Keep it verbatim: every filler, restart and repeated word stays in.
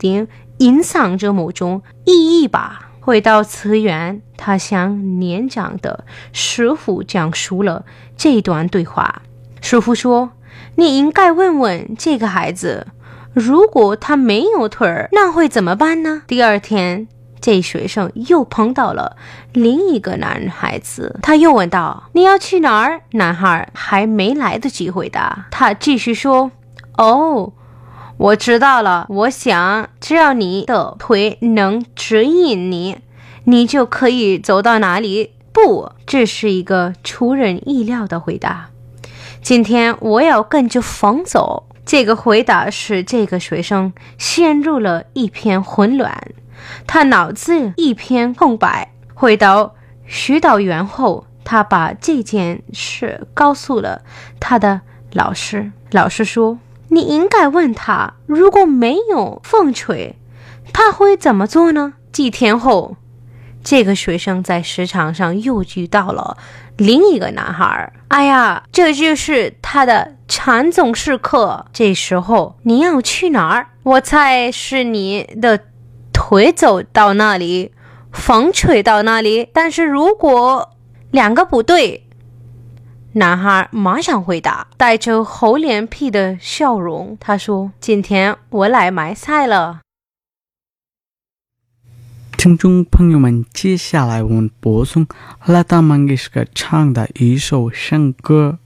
定隐藏着某种意义吧。回到慈园，他向年长的师傅讲述了这段对话。师傅说，你应该问问这个孩子，如果他没有腿儿，那会怎么办呢？第二天，这学生又碰到了另一个男孩子，他又问道，你要去哪儿？男孩还没来得及回答，他继续说，哦，我知道了，我想只要你的腿能指引你，你就可以走到哪里。不，这是一个出人意料的回答。今天我要跟着风走。这个回答使这个学生陷入了一片混乱，他脑子一片空白。回到辅导员后，他把这件事告诉了他的老师。老师说，你应该问他，如果没有风吹，他会怎么做呢？几天后，这个学生在市场上又遇到了另一个男孩。哎呀，这就是他的禅宗时刻。这时候你要去哪儿？我猜是你的腿走到那里，风吹到那里。但是如果两个不对，男孩马上回答，带着厚脸皮的笑容。他说，今天我来买菜了。 听众朋友们，接下来我们播送拉达曼给斯克唱的一首圣歌。